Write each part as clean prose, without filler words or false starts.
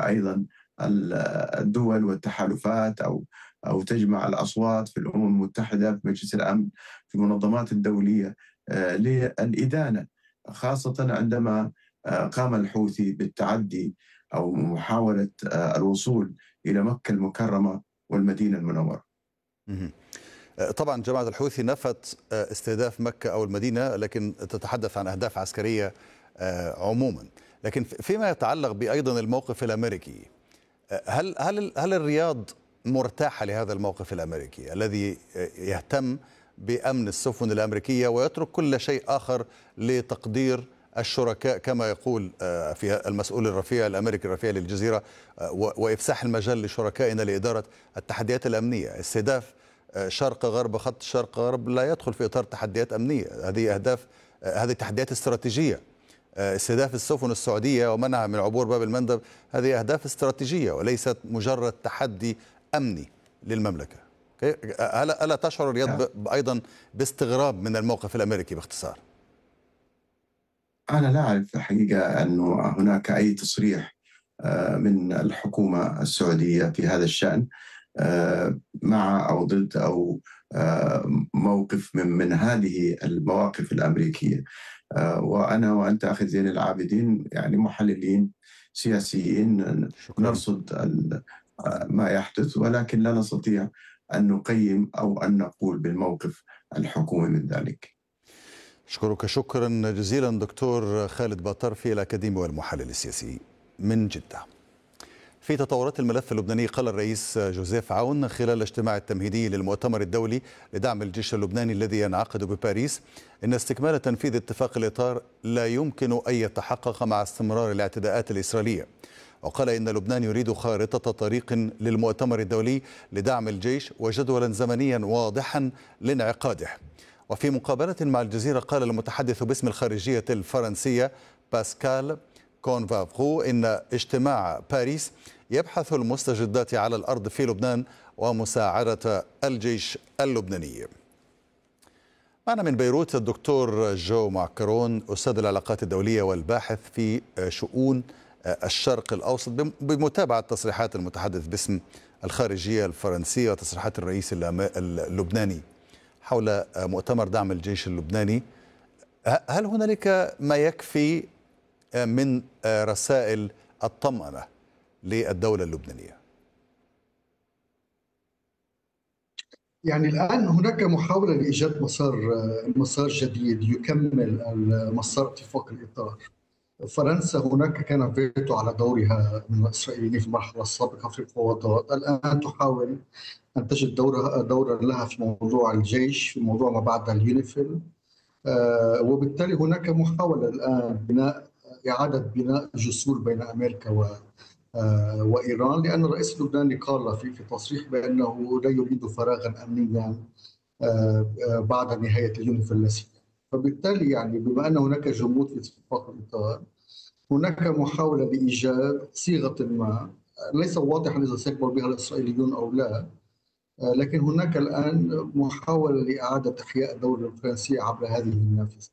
أيضا الدول والتحالفات أو تجمع الأصوات في الأمم المتحدة، في مجلس الأمن، في المنظمات الدولية للإدانة، خاصة عندما قام الحوثي بالتعدي أو محاولة الوصول إلى مكة المكرمة والمدينة المنورة. مهم. طبعا جماعة الحوثي نفت استهداف مكة أو المدينة، لكن تتحدث عن أهداف عسكرية عموما. لكن فيما يتعلق بأيضا الموقف الأمريكي، هل الرياض مرتاحة لهذا الموقف الأمريكي الذي يهتم بأمن السفن الأمريكية ويترك كل شيء آخر لتقدير الشركاء، كما يقول في المسؤول الرفيع الأمريكي الرفيع للجزيرة، وإفساح المجال لشركائنا لإدارة التحديات الأمنية؟ استهداف شرق غرب خط شرق غرب لا يدخل في إطار تحديات أمنية، هذه أهداف، هذه تحديات استراتيجية. استهداف السفن السعودية ومنعها من عبور باب المندب هذه أهداف استراتيجية وليست مجرد تحدي أمني للمملكة. ألا تشعر الرياض أيضا باستغراب من الموقف الأمريكي باختصار؟ أنا لا أعرف الحقيقة أنه هناك أي تصريح من الحكومة السعودية في هذا الشأن، مع أو ضد أو موقف من هذه المواقف الأمريكية. وأنا وأنت أخي زين العابدين يعني محللين سياسيين، شكرا. نرصد ما يحدث، ولكن لا نستطيع أن نقيم أو أن نقول بالموقف الحكومي من ذلك. أشكرك شكرا جزيلا دكتور خالد باطرفي، الأكاديمي والمحلل السياسي من جدة. في تطورات الملف اللبناني، قال الرئيس جوزيف عون خلال الاجتماع التمهيدي للمؤتمر الدولي لدعم الجيش اللبناني الذي ينعقد بباريس إن استكمال تنفيذ اتفاق الإطار لا يمكن أن يتحقق مع استمرار الاعتداءات الإسرائيلية. وقال إن لبنان يريد خارطة طريق للمؤتمر الدولي لدعم الجيش وجدولا زمنيا واضحا لانعقاده. وفي مقابلة مع الجزيرة، قال المتحدث باسم الخارجية الفرنسية باسكال كونفافغو إن اجتماع باريس يبحث المستجدات على الأرض في لبنان ومساعدة الجيش اللبناني. معنا من بيروت الدكتور جو معكرون، أستاذ العلاقات الدولية والباحث في شؤون الشرق الأوسط، بمتابعة تصريحات المتحدث باسم الخارجية الفرنسية وتصريحات الرئيس اللبناني حول مؤتمر دعم الجيش اللبناني. هل هنالك ما يكفي من رسائل الطمأنة للدولة اللبنانية؟ يعني الآن هناك محاولة لإيجاد مسار جديد يكمل مسار اتفاق الإطار. فرنسا هناك كان فيتو على دورها من الإسرائيليين في المرحلة السابقة في المفاوضات، الآن تحاول أن تجد دورا لها في موضوع الجيش، في موضوع ما بعد اليونيفيل. وبالتالي هناك محاولة الآن إعادة بناء جسور بين أمريكا وإيران، لأن الرئيس اللبناني قال في تصريح بأنه لا يريد فراغا أمنيا بعد نهاية اليونيفيل السياسي. فبالتالي يعني بما أن هناك جمود في اتفاق الإطار، هناك محاولة لإيجاد صيغة ما ليس واضحا إذا سيقبل بها الإسرائيليون أو لا، لكن هناك الآن محاولة لإعادة إحياء الدولة الفرنسية عبر هذه النافذة.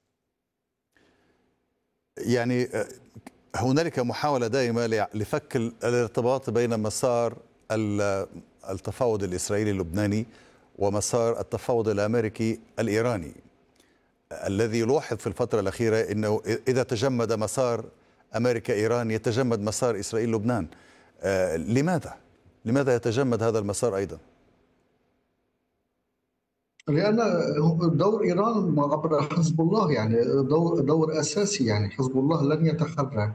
يعني هنالك محاولة دائمة لفك الارتباط بين مسار التفاوض الإسرائيلي اللبناني ومسار التفاوض الأمريكي الإيراني، الذي يلاحظ في الفترة الأخيرة أنه إذا تجمد مسار أمريكا إيران يتجمد مسار إسرائيل لبنان. لماذا يتجمد هذا المسار أيضا؟ لأن دور إيران عبر حزب الله يعني دور أساسي، يعني حزب الله لن يتحرك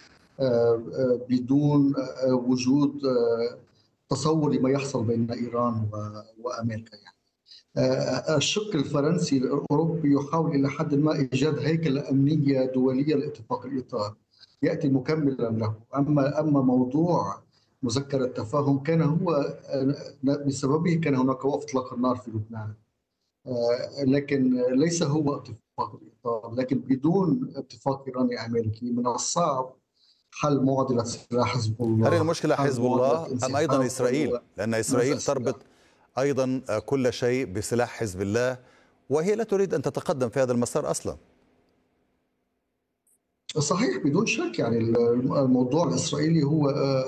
بدون وجود تصور لما يحصل بين إيران وأمريكا. يعني الشق الفرنسي الأوروبي يحاول إلى حد ما إيجاد هيكلة أمنية دولية لاتفاق الإطار يأتي مكملا له. أما موضوع مذكرة التفاهم كان هو بسببه كان هناك وقف إطلاق النار في لبنان، لكن ليس هو اتفاق الإطار. لكن بدون اتفاق إيراني أمريكي من الصعب حل معضلة سلاح حزب الله. هل المشكلة حزب الله أم أيضا إسرائيل؟ لأن إسرائيل تربط أيضا كل شيء بسلاح حزب الله، وهي لا تريد أن تتقدم في هذا المسار أصلا. صحيح بدون شك، يعني الموضوع الإسرائيلي هو